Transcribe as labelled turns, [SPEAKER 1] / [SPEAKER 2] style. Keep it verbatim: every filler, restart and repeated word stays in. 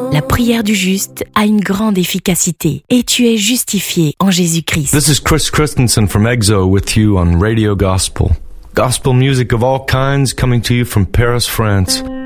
[SPEAKER 1] La prière du juste a une grande efficacité et tu es justifié en Jésus-Christ.
[SPEAKER 2] This is Chris Christensen from EXO with you on Radio Gospel. Gospel music of all kinds coming to you from Paris, France.